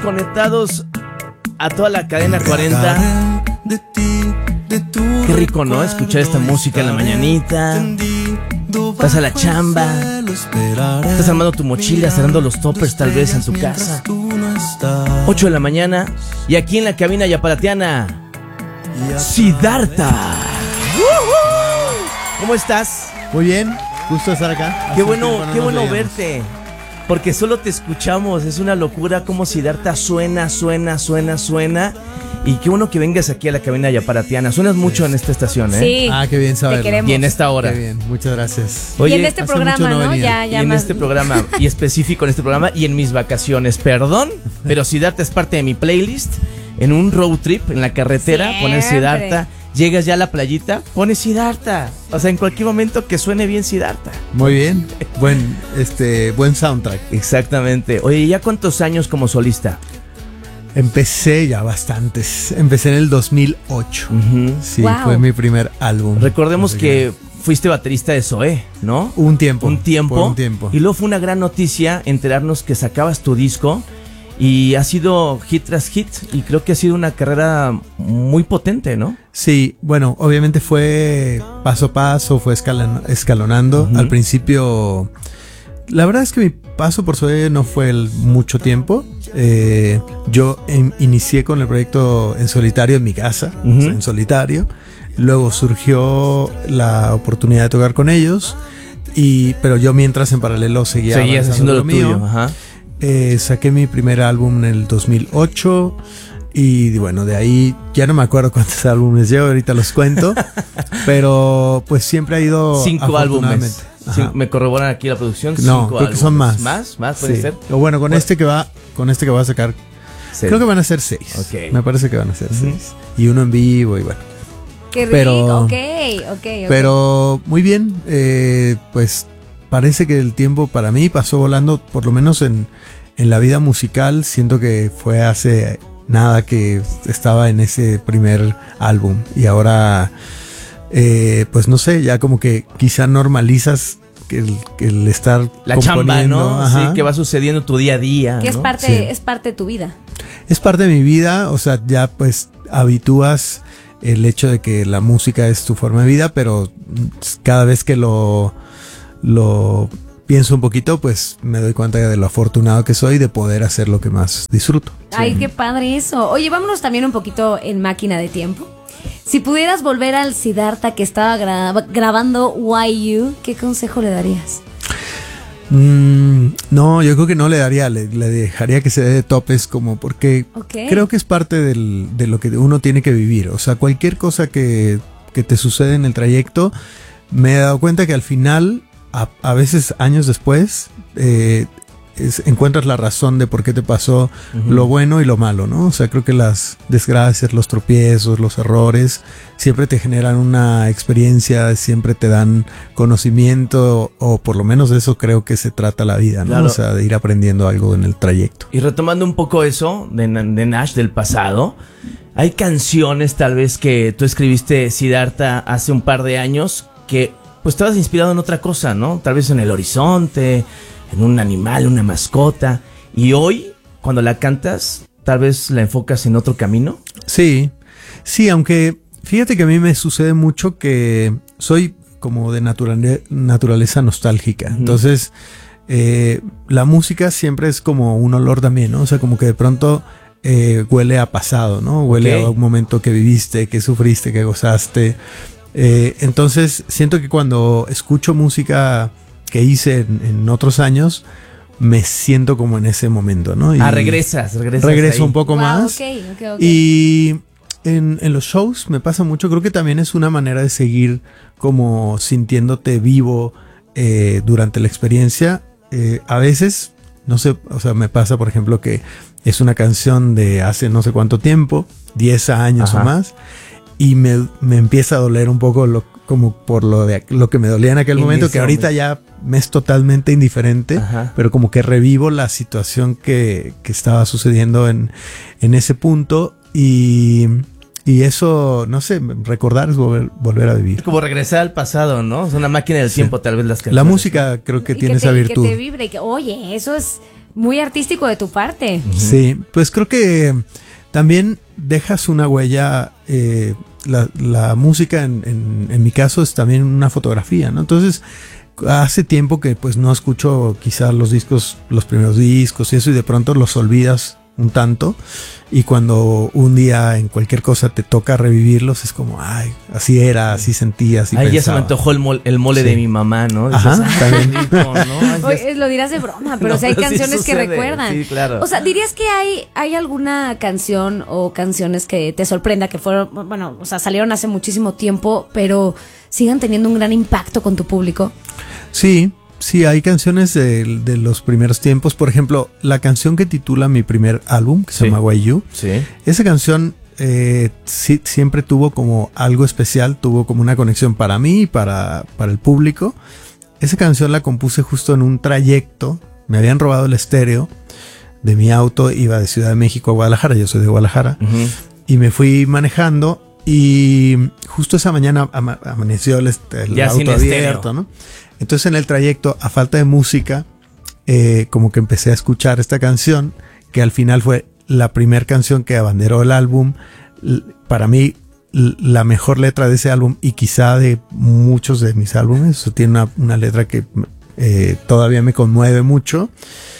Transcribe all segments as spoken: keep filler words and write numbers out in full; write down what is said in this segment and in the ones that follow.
conectados a toda la cadena cuarenta. Qué rico, ¿no? Escuchar esta música en la mañanita. Vas a la chamba, estás armando tu mochila, cerrando los toppers tal vez en tu casa. ocho de la mañana y aquí en la cabina yaparateana, Siddhartha. ¿Cómo estás? Muy bien, gusto estar acá. Qué bueno, qué bueno verte. Porque solo te escuchamos, es una locura como Siddhartha suena, suena, suena, suena. Y qué bueno que vengas aquí a la cabina yaparateana. Suenas mucho en esta estación, ¿eh? Sí. Ah, qué bien saberlo. Te queremos. Y en esta hora. Qué bien, muchas gracias. Oye, y en este programa, no ¿no? Ya, y ya en más... este programa, y específico en este programa, y en mis vacaciones, perdón, pero Siddhartha es parte de mi playlist. En un road trip, en la carretera, Siempre. pones Siddhartha. Llegas ya a la playita, pones Siddhartha. O sea, en cualquier momento que suene bien Siddhartha. Muy bien, buen, este, buen soundtrack. Exactamente. Oye, ¿ya cuántos años como solista? Empecé ya bastantes. Empecé en el dos mil ocho. Uh-huh. Sí, Wow. fue mi primer álbum. Recordemos Así que fuiste baterista de Zoé, ¿no? Un tiempo. Un tiempo. Por un tiempo. Y luego fue una gran noticia enterarnos que sacabas tu disco. Y ha sido hit tras hit. Y creo que ha sido una carrera muy potente, ¿no? Sí, bueno, obviamente fue paso a paso, fue escalon- escalonando. Uh-huh. Al principio, la verdad es que mi paso por Zoé no fue el mucho tiempo. Eh, yo en, inicié con el proyecto en solitario en mi casa, Uh-huh. o sea, en solitario. Luego surgió la oportunidad de tocar con ellos. Y, pero yo mientras en paralelo seguía Seguías haciendo lo mío. tuyo. Ajá. Eh, saqué mi primer álbum en el dos mil ocho y bueno, de ahí ya no me acuerdo cuántos álbumes llevo, ahorita los cuento, pero pues siempre ha ido Cinco álbumes. Ajá. Cin- me corroboran aquí la producción. No, cinco creo que álbumes. son más. ¿Más? ¿Más puede Sí. ser? O bueno, con Bueno. este que va, con este que va a sacar, Sí. creo que van a ser seis. Ok. Me parece que van a ser Ujú. seis. Y uno en vivo y bueno. Qué rico, pero- ok, ok, ok. Pero muy bien, eh, pues parece que el tiempo para mí pasó volando, por lo menos en, en la vida musical. Siento que fue hace nada que estaba en ese primer álbum y ahora, eh, pues no sé, ya como que quizá normalizas que el, que el estar La chamba, componiendo, ¿no? ajá. Sí, que va sucediendo tu día a día. Que es ¿no? parte, Sí. es parte de tu vida. Es parte de mi vida, o sea, ya pues habitúas el hecho de que la música es tu forma de vida, pero cada vez que lo, lo pienso un poquito, pues me doy cuenta de lo afortunado que soy de poder hacer lo que más disfruto. Ay, qué padre eso. Oye, vámonos también un poquito en máquina de tiempo. Si pudieras volver al Siddhartha que estaba gra- grabando Y U, ¿qué consejo le darías? Mm, no, yo creo que no le daría, le, le dejaría que se dé de topes como porque Ok. creo que es parte del, de lo que uno tiene que vivir. O sea, cualquier cosa que, que te sucede en el trayecto, me he dado cuenta que al final, a, a veces años después, eh, es- encuentras la razón de por qué te pasó Ujú. lo bueno y lo malo, ¿no? O sea, creo que las desgracias, los tropiezos, los errores, siempre te generan una experiencia, siempre te dan conocimiento, o por lo menos de eso creo que se trata la vida, ¿no? Claro. O sea, de ir aprendiendo algo en el trayecto. Y retomando un poco eso de, de Nash del pasado, hay canciones tal vez que tú escribiste, Siddhartha, hace un par de años que pues estabas inspirado en otra cosa, ¿no? Tal vez en el horizonte, en un animal, una mascota. Y hoy, cuando la cantas, tal vez la enfocas en otro camino. Sí, sí, aunque fíjate que a mí me sucede mucho que soy como de naturale- naturaleza nostálgica. Ujú. Entonces, eh, la música siempre es como un olor también, ¿no? O sea, como que de pronto eh, huele a pasado, ¿no? Huele Ok. a un momento que viviste, que sufriste, que gozaste. Eh, entonces, siento que cuando escucho música que hice en, en otros años, me siento como en ese momento, ¿no? Y ah, regresas, regresas regreso ahí. un poco Wow, más. ok, ok, ok. Y en, en los shows me pasa mucho, creo que también es una manera de seguir como sintiéndote vivo eh, durante la experiencia. Eh, a veces, no sé, o sea, me pasa por ejemplo que es una canción de hace no sé cuánto tiempo, diez años Ajá. o más, y me, me empieza a doler un poco lo, como por lo, de, lo que me dolía en aquel En momento, ese que ahorita momento. ya me es totalmente indiferente, Ajá. pero como que revivo la situación que, que estaba sucediendo en, en ese punto y, y eso, no sé, recordar es volver, volver a vivir. Es como regresar al pasado, ¿no? Es una máquina del Sí. tiempo, tal vez las canciones. La música creo que Y tiene te, esa y virtud. que te vibre y que, oye, eso es muy artístico de tu parte. Uh-huh. Sí, pues creo que también dejas una huella. Eh, la, la música, en, en, en mi caso, es también una fotografía, ¿no? Entonces, hace tiempo que pues no escucho quizás los discos, los primeros discos y eso, y de pronto los olvidas un tanto, y cuando un día en cualquier cosa te toca revivirlos, es como, ay, así era, así sentía, así Ay, pensaba. Ya se me antojó el, mol, el mole sí. de mi mamá, ¿no? Ajá, dices, también. rico, ¿no? Oye, lo dirás de broma, pero no, o sea, hay pero canciones sí que recuerdan. Sí, claro. O sea, ¿dirías que hay, hay alguna canción o canciones que te sorprenda, que fueron, bueno, o sea, salieron hace muchísimo tiempo, pero sigan teniendo un gran impacto con tu público? Sí. Sí, hay canciones de, de los primeros tiempos. Por ejemplo, la canción que titula mi primer álbum, que sí. se llama Why You. Sí. Esa canción eh, sí, siempre tuvo como algo especial, tuvo como una conexión para mí y para, para el público. Esa canción la compuse justo en un trayecto. Me habían robado el estéreo de mi auto, iba de Ciudad de México a Guadalajara, yo soy de Guadalajara. Uh-huh. Y me fui manejando y justo esa mañana ama- amaneció el, el auto abierto, ¿no? Entonces en el trayecto, a falta de música, eh, como que empecé a escuchar esta canción, que al final fue la primera canción que abanderó el álbum. L- para mí, l- la mejor letra de ese álbum, y quizá de muchos de mis álbumes. Eso tiene una, una letra que eh, todavía me conmueve mucho.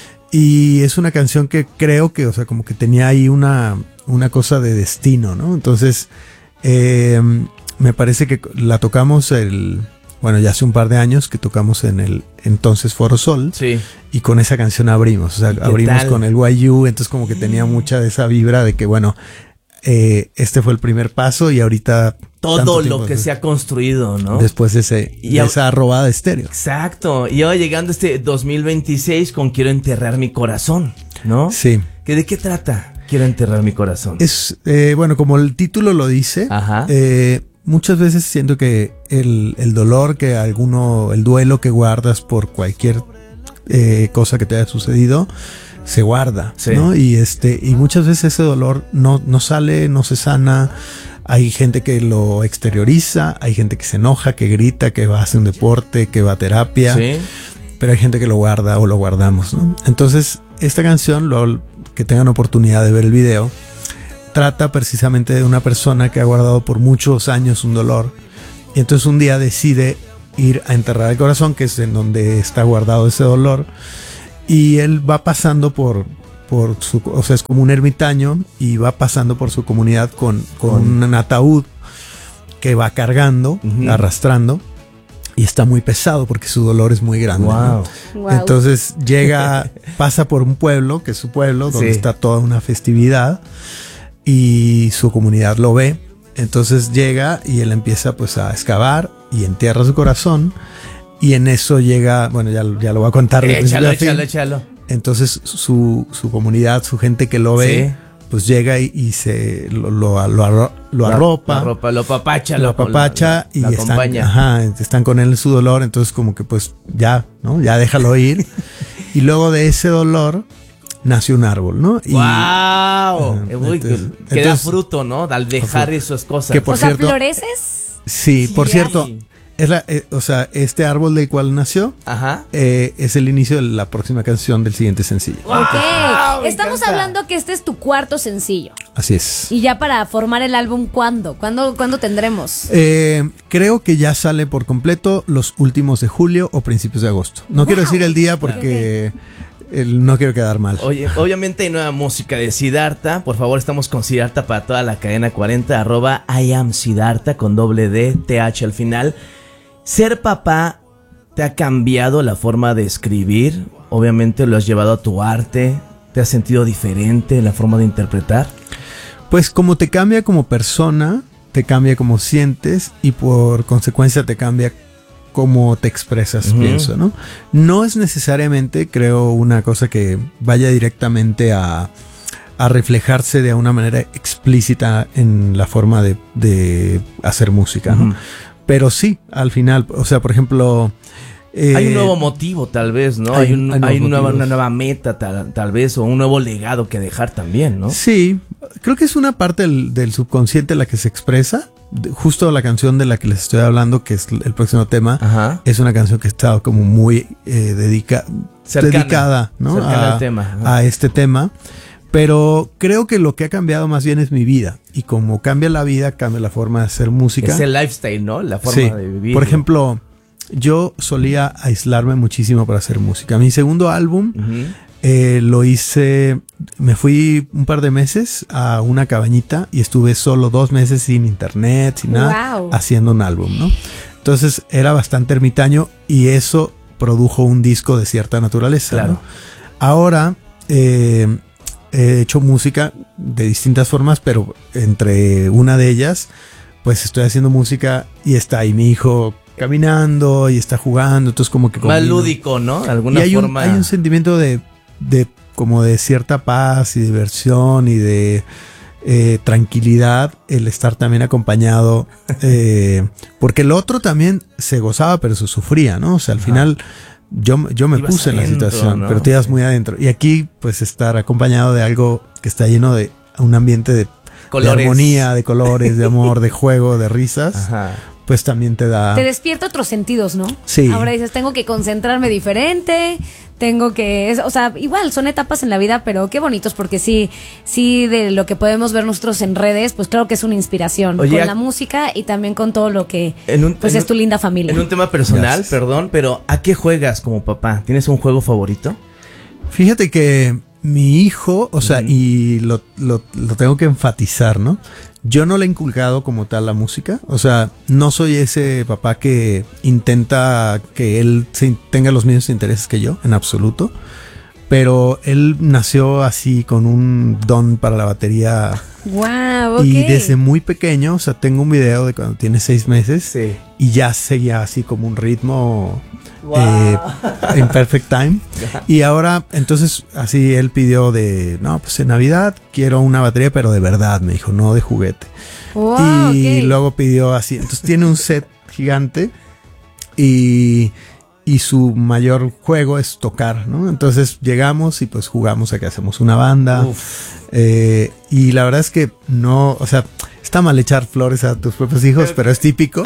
Y es una canción que creo que, o sea, como que tenía ahí una, una cosa de destino, ¿no? Entonces, eh, me parece que la tocamos el... Bueno, ya hace un par de años que tocamos en el entonces Foro Sol. Sí. Y con esa canción abrimos. O sea, abrimos tal? con el Why You. Entonces como que tenía mucha de esa vibra de que, bueno, eh, este fue el primer paso y ahorita... Todo lo que se ha construido, ¿no? Después de, ese, de esa robada de estéreo. Exacto. Y ahora llegando este dos mil veintiséis con Quiero enterrar mi corazón, ¿no? Sí. ¿Que ¿De qué trata Quiero enterrar mi corazón? Es, eh, bueno, como el título lo dice... Ajá. Eh, muchas veces siento que el, el dolor que alguno, el duelo que guardas por cualquier eh, cosa que te haya sucedido, se guarda, sí. ¿no? Y este, y muchas veces ese dolor no, no sale, no se sana. Hay gente que lo exterioriza, hay gente que se enoja, que grita, que va a hacer un deporte, que va a terapia. Sí. Pero hay gente que lo guarda o lo guardamos, ¿no? Entonces, esta canción, lo, que tengan oportunidad de ver el video, trata precisamente de una persona que ha guardado por muchos años un dolor, y entonces un día decide ir a enterrar el corazón, que es en donde está guardado ese dolor, y él va pasando por, por su, o sea, es como un ermitaño, y va pasando por su comunidad con, con un ataúd que va cargando, uh-huh. arrastrando, y está muy pesado porque su dolor es muy grande. Wow. ¿no? Wow. Entonces llega, pasa por un pueblo, que es su pueblo, donde sí. está toda una festividad, y su comunidad lo ve. Entonces llega y él empieza pues a excavar y entierra su corazón, y en eso llega, bueno, ya, ya lo voy a contar. Échalo, échalo, échalo. Entonces su, su comunidad, su gente que lo ve, sí. pues llega y, y se lo, lo, lo, arro, lo arropa, lo, arropa, lo papacha, lo papacha lo, lo, y lo están, ajá, están con él en su dolor. Entonces como que pues ya, ¿no? Ya déjalo ir. Y luego de ese dolor nació un árbol, ¿no? Y, ¡wow! Uh, Uy, entonces, que entonces, da fruto, ¿no? Al dejar esas cosas. Que por o sea, cierto, ¿floreces? Sí, por sí, cierto, ay. es la, eh, o sea, este árbol del cual nació, Ajá. Eh, es el inicio de la próxima canción del siguiente sencillo. Wow, ok, estamos encanta. hablando que este es tu cuarto sencillo. Así es. Y ya para formar el álbum, ¿cuándo? ¿Cuándo, ¿cuándo tendremos? Eh, creo que ya sale por completo los últimos de julio o principios de agosto. No wow. quiero decir el día porque... El, no quiero quedar mal. Oye, obviamente hay nueva música de Siddhartha. Por favor, estamos con Siddhartha para toda la cadena cuarenta. Arroba I am Siddhartha con doble D, T H al final. Ser papá te ha cambiado la forma de escribir. Obviamente lo has llevado a tu arte. ¿Te has sentido diferente en la forma de interpretar? Pues como te cambia como persona, te cambia como sientes, y por consecuencia te cambia cómo te expresas, uh-huh. pienso, ¿no? No es necesariamente, creo, una cosa que vaya directamente a, a reflejarse de una manera explícita en la forma de, de hacer música, ¿no? Uh-huh. Pero sí, al final, o sea, por ejemplo... Eh, hay un nuevo motivo, tal vez, ¿no? Hay, un, hay, hay un nueva, una nueva meta, tal, tal vez, o un nuevo legado que dejar también, ¿no? Sí, creo que es una parte del, del subconsciente la que se expresa. justo la canción de la que les estoy hablando, que es el próximo tema, Ajá. es una canción que está como muy eh, dedica, Cercana, dedicada, ¿no? cercana a, al tema. a este tema. Pero creo que lo que ha cambiado más bien es mi vida. Y como cambia la vida, cambia la forma de hacer música. Es el lifestyle, ¿no? La forma Sí. de vivir. Por ejemplo, yo solía aislarme muchísimo para hacer música. Mi segundo álbum Uh-huh. eh, lo hice, me fui un par de meses a una cabañita y estuve solo dos meses sin internet, sin nada, Wow. haciendo un álbum, ¿no? Entonces era bastante ermitaño y eso produjo un disco de cierta naturaleza. Claro. ¿no? Ahora eh, he hecho música de distintas formas, pero entre una de ellas, pues estoy haciendo música y está ahí mi hijo caminando y está jugando, entonces como que Más combino. lúdico, ¿no? De alguna Y hay forma. un, hay un sentimiento de, de como de cierta paz y diversión y de eh, tranquilidad el estar también acompañado, eh, porque el otro también se gozaba pero se sufría, ¿no? O sea, al Ajá. final yo, yo me Ibas puse en la adentro, situación, ¿no? pero te ibas muy adentro. Y aquí pues estar acompañado de algo que está lleno de un ambiente de, de Colores. armonía, de colores, de amor, de juego, de risas, Ajá. pues también te da... Te despierta otros sentidos, ¿no? Sí. Ahora dices, tengo que concentrarme diferente, tengo que... es- o sea, igual, son etapas en la vida, pero qué bonitos, porque sí, sí, de lo que podemos ver nosotros en redes, pues claro que es una inspiración. Oye, con a- la música y también con todo lo que, En un- pues en es un- tu linda familia. En un tema personal, Gracias. perdón, pero ¿a qué juegas como papá? ¿Tienes un juego favorito? Fíjate que mi hijo, o sea, Ujú. y lo, lo, lo tengo que enfatizar, ¿no? Yo no le he inculcado como tal la música, o sea, no soy ese papá que intenta que él se- tenga los mismos intereses que yo, en absoluto, pero él nació así con un don para la batería Wow, ok. y desde muy pequeño, o sea, tengo un video de cuando tiene seis meses Sí. y ya seguía así como un ritmo Wow. eh, en perfect time. Y ahora, entonces, así él pidió de, no, pues en Navidad quiero una batería, pero de verdad, me dijo, no de juguete. Wow, y ok. luego pidió así, entonces tiene un set gigante y, y su mayor juego es tocar, ¿no? Entonces llegamos y pues jugamos a que hacemos una banda. Uf. Eh, y la verdad es que no, o sea, está mal echar flores a tus propios hijos, pero es típico.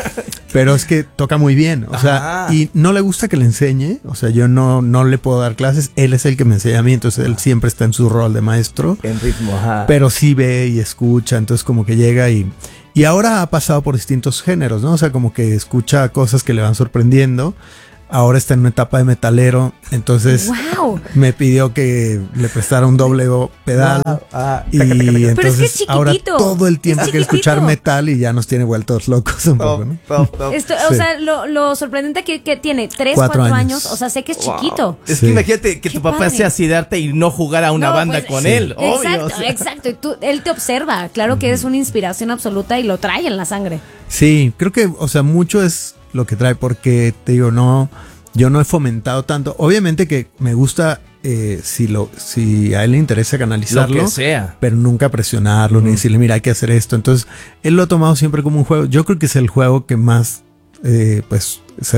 Pero es que toca muy bien, o sea, Ajá. y no le gusta que le enseñe, o sea, yo no, no le puedo dar clases, él es el que me enseña a mí, entonces él siempre está en su rol de maestro, En ritmo, ajá. pero sí ve y escucha, entonces como que llega y... Y ahora ha pasado por distintos géneros, ¿no? O sea, como que escucha cosas que le van sorprendiendo. Ahora está en una etapa de metalero, entonces Wow. me pidió que le prestara un doble pedal. Ah, Y taca, taca, taca. entonces Pero es que es ahora chiquitito. todo el tiempo Es quiere escuchar chiquitito. metal y ya nos tiene vueltos locos un poco, ¿no? Top, top. Esto, Sí. O sea, lo, lo sorprendente que, que tiene, tres, Cuatro cuatro, años. años. O sea, sé que es Wow. chiquito. Es Sí. que imagínate que Qué tu papá padre. sea Siddhartha y no jugar a una No, banda pues, con sí. él. Obvio, Exacto, o sea. exacto. Y tú, él te observa. Claro que eres una inspiración absoluta y lo trae en la sangre. Sí, creo que, o sea, mucho es lo que trae, porque te digo, no, yo no he fomentado tanto. Obviamente que me gusta, eh, si lo, si a él le interesa canalizarlo, Lo que sea. pero nunca presionarlo, ni Ujú. decirle, mira, hay que hacer esto. Entonces, él lo ha tomado siempre como un juego. Yo creo que es el juego que más, eh, pues,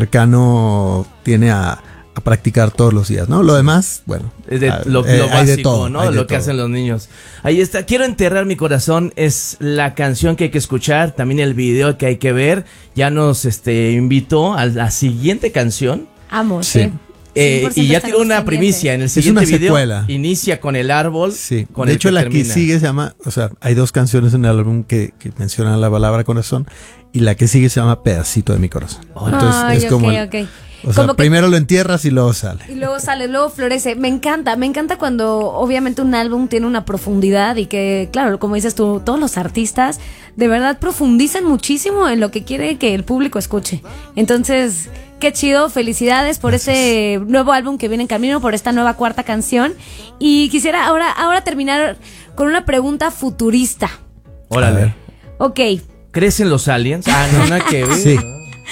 cercano tiene a, a practicar todos los días, ¿no? Lo demás, bueno, Es de ah, lo, eh, lo hay de básico, todo, ¿no? hay de Lo que todo. hacen los niños. Ahí está. Quiero enterrar mi corazón. Es la canción que hay que escuchar. También el video que hay que ver. Ya nos este, invitó a la siguiente canción. Amo, Sí. sí. Eh, cien por ciento y ya estaremos tiene una pendientes. primicia. En el Es siguiente una video secuela. inicia con el árbol. Sí, con de el hecho que la termina. que sigue se llama, o sea, hay dos canciones en el álbum que, que mencionan la palabra corazón y la que sigue se llama Pedacito de mi corazón. Entonces Ay, es como, ok, el- ok. o sea, Como que- primero lo entierras y luego sale. Y luego sale, luego florece. Me encanta, me encanta cuando obviamente un álbum tiene una profundidad y que, claro, como dices tú, todos los artistas de verdad profundizan muchísimo en lo que quiere que el público escuche. Entonces, qué chido, felicidades por este nuevo álbum que viene en camino, por esta nueva cuarta canción. Y quisiera ahora, ahora terminar con una pregunta futurista. A Órale. ver. Ok, ¿Crees en los aliens? Ah, no, nada que ver. Sí.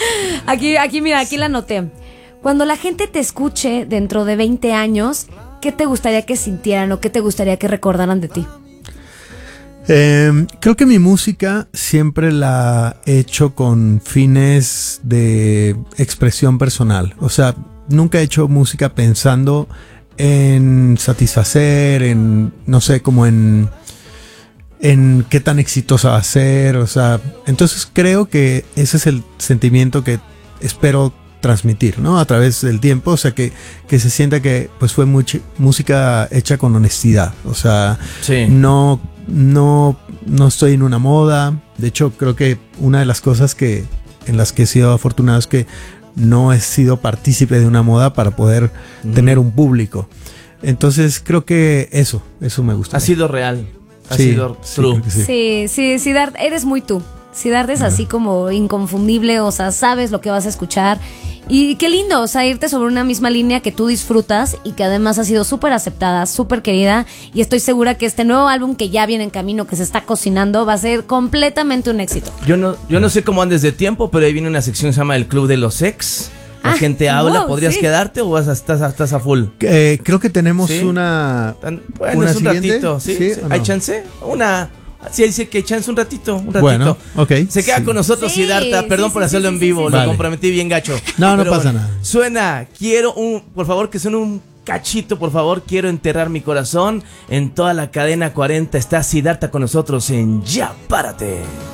aquí, aquí, mira, aquí la anoté. Cuando la gente te escuche dentro de veinte años, ¿qué te gustaría que sintieran o qué te gustaría que recordaran de ti? Eh, creo que mi música siempre la he hecho con fines de expresión personal. O sea, nunca he hecho música pensando en satisfacer, en, no sé, como en, en qué tan exitosa va a ser, o sea, entonces creo que ese es el sentimiento que espero transmitir, ¿no? A través del tiempo, o sea, que, que se sienta que pues fue mucha música hecha con honestidad, o sea, Sí. no, no, no estoy en una moda. De hecho, creo que una de las cosas que en las que he sido afortunado es que no he sido partícipe de una moda para poder Ujú. tener un público. Entonces creo que eso, eso me gusta. Ha sido real. Ha Sí, sido sí, true. creo que sí. Sí, sí, Siddharth, eres muy tú. Siddharth es así como inconfundible, o sea, sabes lo que vas a escuchar. Y qué lindo, o sea, irte sobre una misma línea que tú disfrutas y que además ha sido súper aceptada, súper querida. Y estoy segura que este nuevo álbum que ya viene en camino, que se está cocinando, va a ser completamente un éxito. Yo no, yo no sé cómo andes de tiempo, pero ahí viene una sección que se llama El Club de los Ex. La Ah, gente habla, wow, ¿podrías sí. quedarte o vas a, estás, a- estás a full? Eh, creo que tenemos ¿Sí? una... Tan- Bueno, ¿Una es un siguiente? ratito, ¿sí? ¿Sí sí. o no? ¿Hay chance? Una... Sí, dice que hay chance un ratito, un ratito. Bueno, ok. Se queda Sí. con nosotros, Sí, Siddhartha. Perdón sí, por sí, hacerlo sí, en sí, vivo, sí, lo sí. Vale. comprometí bien gacho. No, no Pero pasa bueno, nada. Suena, quiero un... Por favor, que suene un cachito, por favor. Quiero enterrar mi corazón. En toda la cadena cuarenta está Siddhartha con nosotros en Ya Párate.